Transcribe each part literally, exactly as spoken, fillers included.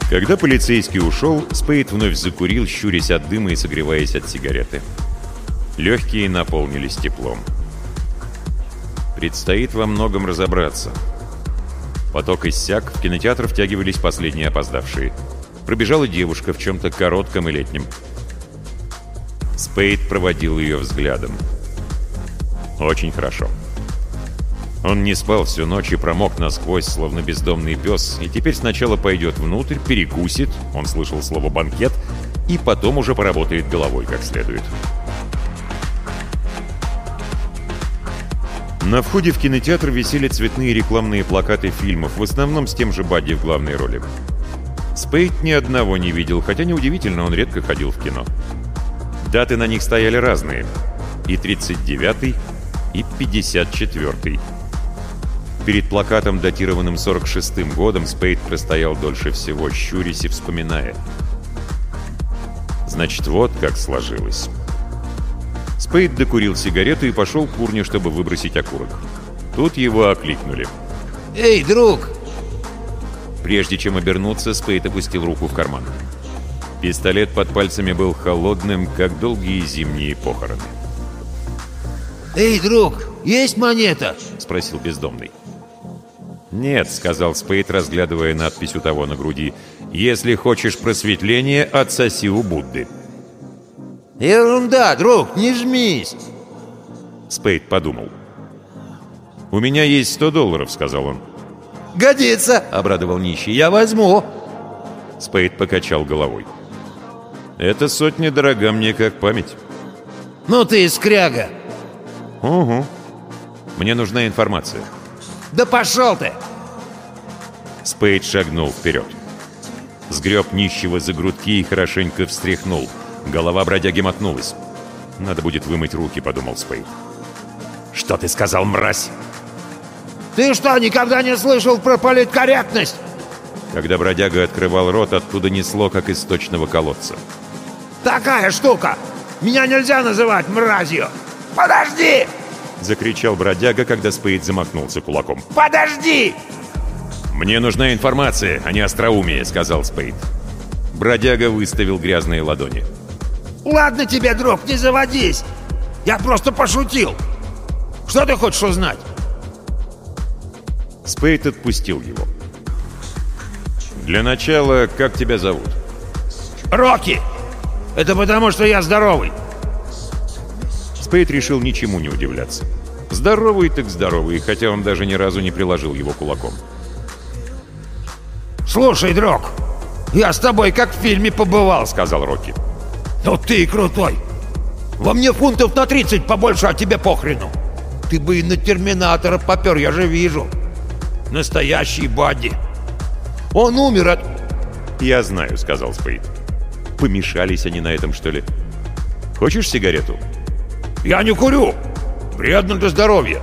Когда полицейский ушел, Спейд вновь закурил, щурясь от дыма и согреваясь от сигареты. Легкие наполнились теплом. Предстоит во многом разобраться. Поток иссяк, в кинотеатр втягивались последние опоздавшие. Пробежала девушка в чем-то коротком и летнем. Спейд проводил ее взглядом. Очень хорошо. Он не спал всю ночь и промок насквозь, словно бездомный пес, и теперь сначала пойдет внутрь, перекусит, он слышал слово «банкет», и потом уже поработает головой как следует. На входе в кинотеатр висели цветные рекламные плакаты фильмов, в основном с тем же Бадди в главной роли. Спейд ни одного не видел, хотя неудивительно, он редко ходил в кино. Даты на них стояли разные. И тридцать девятый, и пятьдесят четвёртый. Перед плакатом, датированным сорок шестым годом, Спейд простоял дольше всего, щурясь и вспоминая. Значит, вот как сложилось. Спейд докурил сигарету и пошел к урне, чтобы выбросить окурок. Тут его окликнули. «Эй, друг!» Прежде чем обернуться, Спейд опустил руку в карман. Пистолет под пальцами был холодным, как долгие зимние похороны. «Эй, друг, есть монета?» — спросил бездомный. «Нет», — сказал Спейд, разглядывая надпись у того на груди. «Если хочешь просветления, отсоси у Будды». «Ерунда, друг, не жмись!» Спейд подумал. «У меня есть сто долларов», — сказал он. «Годится!» — обрадовал нищий. «Я возьму!» Спейд покачал головой. «Эта сотня дорога мне как память». «Ну ты и скряга!» «Угу. Мне нужна информация». «Да пошел ты!» Спейд шагнул вперед. Сгреб нищего за грудки и хорошенько встряхнул. Голова бродяги мотнулась. «Надо будет вымыть руки», — подумал Спейд. «Что ты сказал, мразь?» «Ты что, никогда не слышал про политкорректность?» Когда бродяга открывал рот, оттуда несло, как из сточного колодца. «Такая штука! Меня нельзя называть мразью! Подожди!» — закричал бродяга, когда Спейд замахнулся кулаком. «Подожди!» «Мне нужна информация, а не остроумие», — сказал Спейд. Бродяга выставил грязные ладони. «Ладно тебе, друг, не заводись! Я просто пошутил! Что ты хочешь узнать?» Спейд отпустил его. «Для начала, как тебя зовут?» «Рокки! Это потому, что я здоровый!» Спейд решил ничему не удивляться. Здоровый так здоровый, хотя он даже ни разу не приложил его кулаком. «Слушай, друг, я с тобой как в фильме побывал», — сказал Рокки. «Ну ты крутой! Во мне фунтов на тридцать побольше, а тебе похрену! Ты бы и на Терминатора попер, я же вижу! Настоящий Бадди! Он умер от...» «Я знаю», — сказал Спейд. «Помешались они на этом, что ли? Хочешь сигарету?» «Я не курю! Вредно для здоровья!»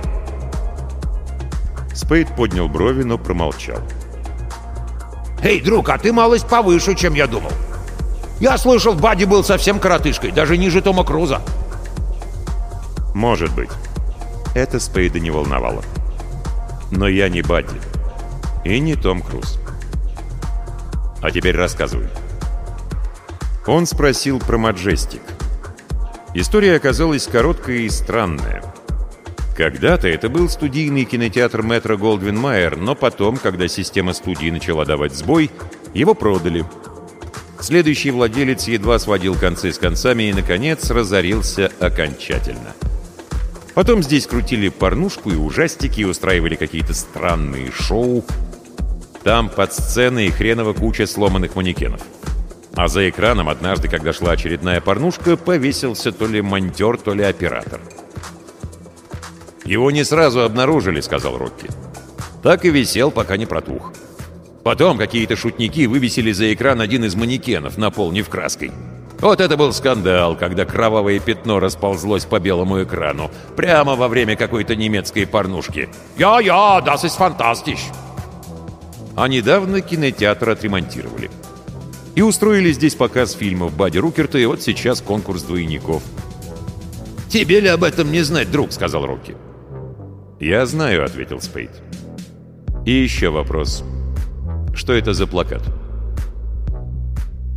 Спейд поднял брови, но промолчал. «Эй, друг, а ты малость повыше, чем я думал. Я слышал, Бадди был совсем коротышкой, даже ниже Тома Круза». «Может быть». Это Спейда не волновало. «Но я не Бадди. И не Том Круз. А теперь рассказывай». Он спросил про Маджестик. История оказалась короткая и странная. Когда-то это был студийный кинотеатр Метро-Голдвин-Майер, но потом, когда система студии начала давать сбой, его продали. Следующий владелец едва сводил концы с концами и, наконец, разорился окончательно. Потом здесь крутили порнушку и ужастики, и устраивали какие-то странные шоу. Там под сценой хреново куча сломанных манекенов. А за экраном однажды, когда шла очередная порнушка, повесился то ли монтер, то ли оператор. «Его не сразу обнаружили», — сказал Рокки. «Так и висел, пока не протух. Потом какие-то шутники вывесили за экран один из манекенов, наполнив краской. Вот это был скандал, когда кровавое пятно расползлось по белому экрану, прямо во время какой-то немецкой порнушки. «Я-я, das ist fantastisch!» А недавно кинотеатр отремонтировали. И устроили здесь показ фильмов Бадди Рукерта, и вот сейчас конкурс двойников. «Тебе ли об этом не знать, друг?» — сказал Рокки. «Я знаю», — ответил Спейд. «И еще вопрос. Что это за плакат?»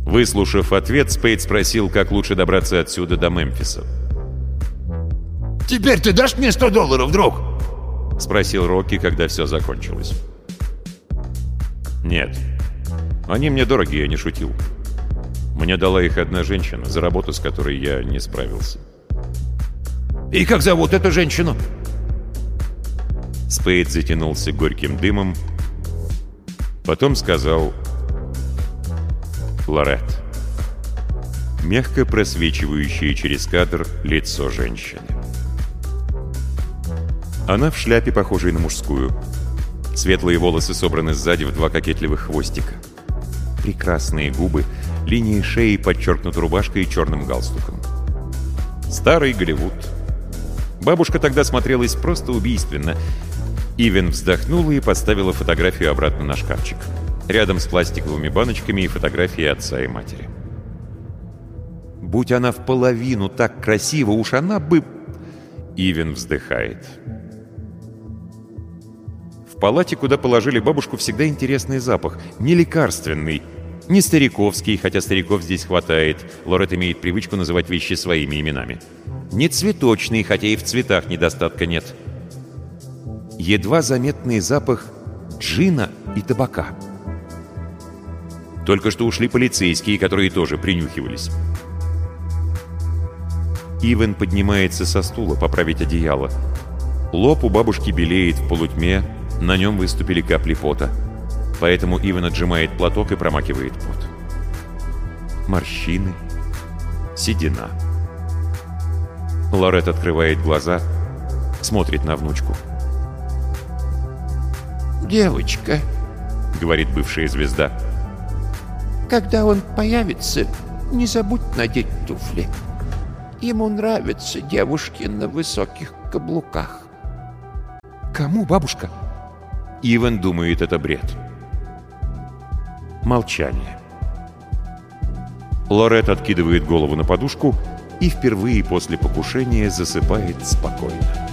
Выслушав ответ, Спейд спросил, как лучше добраться отсюда до Мемфиса. «Теперь ты дашь мне сто долларов, друг?» — спросил Рокки, когда все закончилось. «Нет. Они мне дороги, я не шутил. Мне дала их одна женщина, за работу с которой я не справился». «И как зовут эту женщину?» Спейд затянулся горьким дымом, потом сказал «Лорет». Мягко просвечивающее через кадр лицо женщины. Она в шляпе, похожей на мужскую. Светлые волосы собраны сзади в два кокетливых хвостика. Прекрасные губы, линии шеи подчеркнуты рубашкой и черным галстуком. Старый Голливуд. Бабушка тогда смотрелась просто убийственно. Ивен вздохнула и поставила фотографию обратно на шкафчик. Рядом с пластиковыми баночками и фотографии отца и матери. Будь она в половину так красива, уж она бы... Ивен вздыхает. В палате, куда положили бабушку, всегда интересный запах. Не лекарственный, не стариковский, хотя стариков здесь хватает. Лорет имеет привычку называть вещи своими именами. Не цветочный, хотя и в цветах недостатка нет. Едва заметный запах джина и табака. Только что ушли полицейские, которые тоже принюхивались. Ивен поднимается со стула поправить одеяло. Лоб у бабушки белеет в полутьме, на нем выступили капли пота. Поэтому Ивен отжимает платок и промакивает пот. Морщины, седина. Лорет открывает глаза, смотрит на внучку. «Девочка», — говорит бывшая звезда, — «когда он появится, не забудь надеть туфли. Ему нравятся девушки на высоких каблуках». «Кому, бабушка?» Ивен думает, это бред. Молчание. Лорет откидывает голову на подушку и впервые после покушения засыпает спокойно.